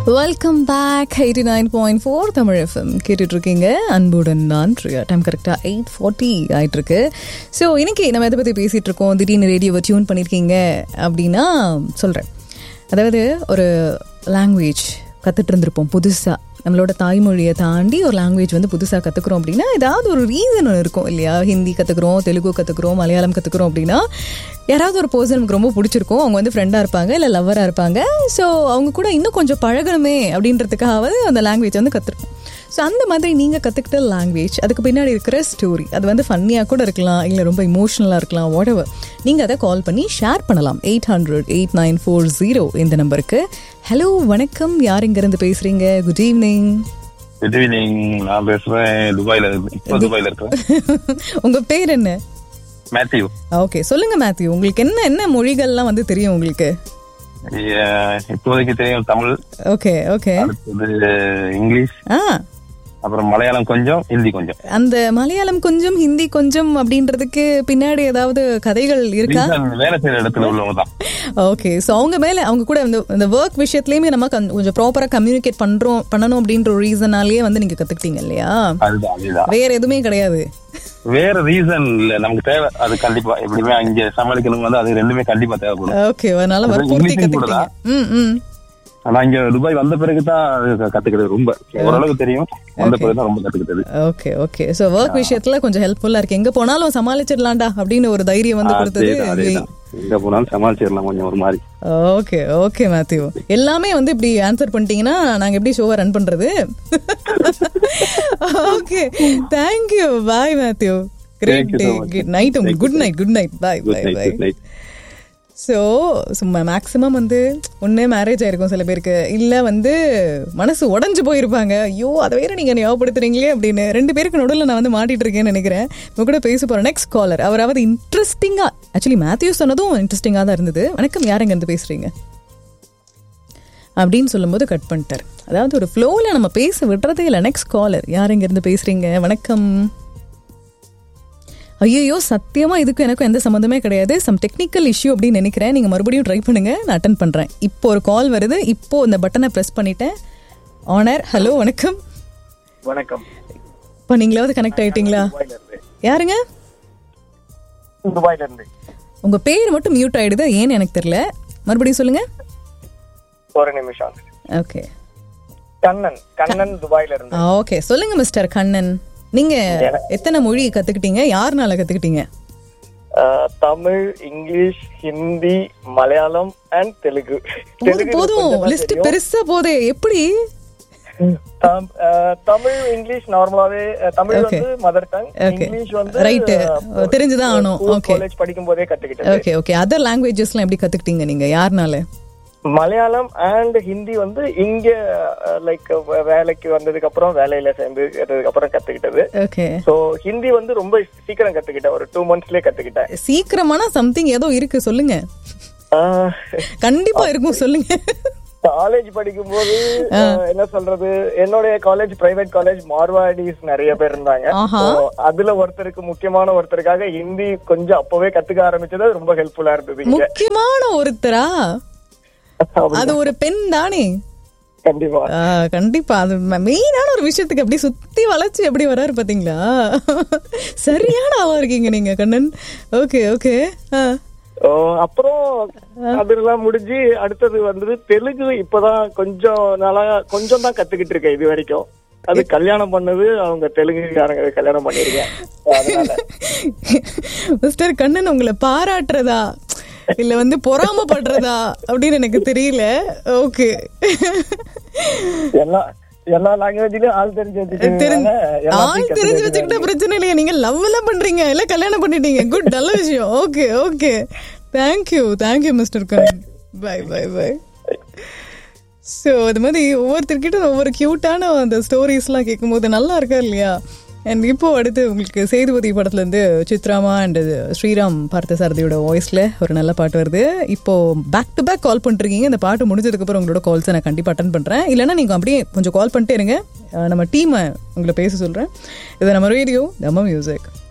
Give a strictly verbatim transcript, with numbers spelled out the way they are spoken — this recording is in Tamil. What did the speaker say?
Welcome back eighty nine point four Tamil FM கேட்டுட்டு இருக்கீங்க. அன்புடன் நான் பிரியா. டைம் கரெக்டாக எயிட் ஃபார்ட்டி ஆயிட்டு இருக்கு. ஸோ இன்னைக்கு நம்ம எதை பற்றி பேசிகிட்டு இருக்கோம், திடீர்னு ரேடியோவை டியூன் பண்ணியிருக்கீங்க அப்படின்னா சொல்கிறேன். அதாவது ஒரு லாங்குவேஜ் கற்றுட்டு இருந்திருப்போம் புதுசாக, நம்மளோட தாய்மொழியை தாண்டி ஒரு லாங்குவேஜ் வந்து புதுசாக கற்றுக்குறோம் அப்படின்னா ஏதாவது ஒரு ரீசன் இருக்கும் இல்லையா? ஹிந்தி கற்றுக்குறோம், தெலுங்கு கற்றுக்குறோம், மலையாளம் கற்றுக்குறோம் அப்படின்னா யாராவது ஒரு பர்சன் நமக்கு ரொம்ப பிடிச்சிருக்கும், அவங்க வந்து ஃப்ரெண்டாக இருப்பாங்க இல்லை லவ்வராக இருப்பாங்க. ஸோ அவங்க கூட இன்னும் கொஞ்சம் பழகணுமே அப்படின்றதுக்காகவது அந்த லாங்குவேஜ் வந்து கற்றுருப்போம். ஸோ அந்த மாதிரி நீங்கள் கற்றுக்கிட்ட லாங்குவேஜ், அதுக்கு பின்னாடி இருக்கிற ஸ்டோரி, அது வந்து ஃபன்னியாக கூட இருக்கலாம், இல்லை ரொம்ப இமோஷ்னலாக இருக்கலாம், வாட்எவர். நீங்கள் அதை கால் பண்ணி ஷேர் பண்ணலாம். Eight hundred eight nine four zero இந்த நம்பருக்கு. ஹலோ வணக்கம், யார் இங்கேருந்து பேசுகிறீங்க? Good evening. Good evening. நான் பேசுறேன் துபாயில, இப்போ துபாயில இருக்கேன். உங்க பேர் என்ன? மேத்யூ. ஓகே, சொல்லுங்க மேத்யூ, உங்களுக்கு என்ன என்ன மொழிகள்லாம் வந்து தெரியும் உங்களுக்கு? இப்போதைக்கு தெரியும் தமிழ். Okay okay. அடுத்தது இங்கிலீஷ், ஆ அப்புறம் மலையாளம் கொஞ்சம், ஹிந்தி கொஞ்சம். அந்த மலையாளம் கொஞ்சம், ஹிந்தி கொஞ்சம் அப்படின்றதுக்கு பின்னாடி ஏதாவது கதைகள் இருக்கா? வேலை செய்யற இடத்துல உள்ளவங்க தான். ஓகே, ஸோ அவங்க மேல அவங்க கூட இந்த ஒர்க் விஷயத்துலயுமே நம்ம கொஞ்சம் ப்ராப்பரா கம்யூனிகேட் பண்றோம் பண்ணணும் அப்படின்ற ஒரு ரீசனாலேயே வந்து நீங்க கத்துக்கிட்டீங்க இல்லையா? அதுதான் அதுதான், வேற எதுவுமே கிடையாது. வேற ரீசன் இல்ல, நமக்கு தேவை அது கண்டிப்பா. எப்படியுமே அங்க சமாளிக்கணும் வந்து அது ரெண்டுமே கண்டிப்பா தேவைப்படும். ஓகே, அதனால வற்புறுத்தி கத்துக்கிட்டீங்க. ம் ம். ஆனா இங்க துபாய் வந்த பிறகுதான் கத்துக்கிட்டது, ரொம்ப ஓரளவுக்கு தெரியும், வந்த பிறகுதான் ரொம்ப கத்துக்கிட்டது. Okay okay. சோ வர்க் விஷயத்துல கொஞ்சம் ஹெல்ப்ஃபுல்லா இருக்கு. எங்க போனாலும் சமாளிச்சிடலாம்டா அப்படின்னு ஒரு தைரியம் வந்து கொடுத்தது. எங்க போனாலும் சமாளிச்சிடலாம் கொஞ்சம் ஒரு மாதிரி. ஓகே ஓகே மேத்யூ, எல்லாமே வந்து இப்படி ஆன்சர் பண்ணிட்டீங்கன்னா நாங்க எப்படி ஷோவை ரன் பண்றது? ஓகே, தேங்க்யூ, பாய் Matthew. Great day, good night. உங்களுக்கு குட் நைட். குட் நைட், பாய் பாய் பாய். ஸோ சும்மா மேக்ஸிமம் வந்து ஒன்று மேரேஜ் ஆயிருக்கும் சில பேருக்கு, இல்லை வந்து மனசு உடஞ்சு போயிருப்பாங்க. ஐயோ அதை வேற நீங்கள் ஞாபகப்படுத்துறீங்களே அப்படின்னு. ரெண்டு பேருக்கு நடுவில் நான் வந்து மாட்டிட்டு இருக்கேன்னு நினைக்கிறேன். இப்போ கூட பேச போகிறேன் நெக்ஸ்ட் காலர். அவராவது இன்ட்ரெஸ்டிங்காக, ஆக்சுவலி மேத்யூ சொன்னதும் இன்ட்ரெஸ்டிங்காக தான் இருந்தது. வணக்கம், யார் எங்கேருந்து பேசுகிறீங்க அப்படின்னு சொல்லும்போது கட் பண்ணிட்டார். அதாவது ஒரு ஃப்ளோவில் நம்ம பேச விடுறதே இல்லை. நெக்ஸ்ட் காலர், யார் எங்கேருந்து பேசுகிறீங்க? வணக்கம். ஐயோ, சத்தியமா இதுக்கும் எனக்கும் எந்த சம்மந்தமே கிடையாது, சம் டெக்னிக்கல் இஷ்யூ அப்படின்னு நினைக்கிறேன். நீங்க மறுபடியும் ட்ரை பண்ணுங்க, நான் அட்டன் பண்றேன். இப்போ ஒரு கால் வருது, இப்போ இந்த பட்டனை பிரஸ் பண்ணிட்டேன். ஆனர். ஹலோ வணக்கம். வணக்கம். இப்போ நீங்களாவது கனெக்ட் ஆயிட்டீங்களா? யாருங்க? துபாயில இருந்து. உங்க பேர் மட்டும் மியூட் ஆயிடுது, ஏன்னு எனக்கு தெரியல. மறுபடியும் சொல்லுங்க. ஒரு நிமிஷம். ஓகே, கண்ணன். கண்ணன் துபாயில இருந்து. ஓகே, சொல்லுங்க மிஸ்டர் கண்ணன். நீங்க எத்தனை மொழி கத்துக்கிட்டீங்க, யாருனால கத்துக்கிட்டீங்க? Tamil, English, Hindi, Malayalam and Telugu. போதும், லிஸ்ட் பெருசா போதே. எப்படி? தமிழ், இங்கிலீஷ் நார்மலாவே, தமிழ் வந்து மதர் டங், இங்கிலீஷ் வந்து ரைட், தெரிஞ்சுதான் ஆகணும். ஓகே, காலேஜ் படிக்கும் போதே கத்துக்கிட்டேன். Okay okay. அதர் லாங்குவேஜஸ்லாம் எப்படி கத்துக்கிட்டீங்க நீங்க, யாருனால? மலையாளம் அண்ட் ஹிந்தி வந்து இங்க லைக் வேலைக்கு வந்ததுக்கு அப்புறம், வேலையில சேர்ந்ததுக்கு அப்புறம் கத்துக்கிட்டது. ஓகே. சோ ஹிந்தி வந்து ரொம்ப சீக்கிரம் கத்துக்கிட்டேன், ஒரு டூ மந்த்ஸ்லயே கத்துக்கிட்டேன். சீக்கிரமான சம்திங் ஏதோ இருக்கு, சொல்லுங்க. கண்டிப்பா இருக்கும், சொல்லுங்க. காலேஜ் படிக்கும் போது என்ன சொல்றது, என்னுடைய காலேஜ் பிரைவேட் காலேஜ், மார்வாடிஸ் நிறைய பேர் இருந்தாங்க. அதுல ஒருத்தருக்கு, முக்கியமான ஒருத்தருக்காக ஹிந்தி கொஞ்சம் அப்பவே கத்துக்க ஆரம்பிச்சது ரொம்ப ஹெல்ப்ஃபுல்லா இருந்தது. முக்கியமான ஒருத்தரா? அது ஒரு பெண் தானே? கண்டிப்பா கண்டிப்பா. அது மெயினான ஒரு விஷயத்துக்கு அப்படி சுத்தி வளைச்சு எப்படி வராரு பாத்தீங்களா? சரியான ஆவா இருக்கீங்க நீங்க கண்ணன். Okay okay. அப்புறம் அதெல்லாம் முடிஞ்சு அடுத்தது வந்து தெலுங்கு. இப்பதான் கொஞ்சம் நாளா கொஞ்சம் தான் கத்துக்கிட்டு இருக்கேன் இது வரைக்கும். அது கல்யாணம் பண்ணது அவங்க தெலுங்குக்காரங்க கல்யாணம் பண்ணிருக்கேன். மிஸ்டர் கண்ணன், உங்களை பாராட்டுறதா இல்ல வந்து பொறாமப்படுறதா அப்படின்னு எனக்கு தெரியல. ஓகே, எல்லா எல்லா லாங்குவேஜ்லயும் ஆள் தெரிஞ்சு ஆள் தெரிஞ்சு வச்சுக்கிட்ட பிரச்சனை இல்லையா? நீங்க லவ் எல்லாம் பண்றீங்க, இல்ல கல்யாணம் பண்ணிட்டீங்க, குட், நல்ல விஷயம். Okay okay, thank you thank you mister Kannan. By by by. So அது மாதிரி ஒவ்வொருத்தர்கிட்ட ஒவ்வொரு கியூட்டான அந்த ஸ்டோரிஸ்லாம் கேட்கும் போது நல்லா இருக்கா இல்லையா? அண்ட் இப்போ அடுத்து உங்களுக்கு சேதுபதி படத்துலேருந்து சித்ராமா அண்ட் ஸ்ரீராம் பார்த்தசாரதியோட வாய்ஸில் ஒரு நல்ல பாட்டு வருது. இப்போது பேக் டு பேக் கால் பண்ணிருக்கீங்க. இந்த பாட்டு முடிஞ்சதுக்கப்புறம் உங்களோட கால்ஸை நான் கண்டிப்பாக அட்டன் பண்ணுறேன். இல்லைனா நீங்கள் அப்படியே கொஞ்சம் கால் பண்ணிட்டே இருங்க, நம்ம டீமை உங்களை பேச சொல்கிறேன். இது நம்ம ரேடியோ நம்ம மியூசிக்.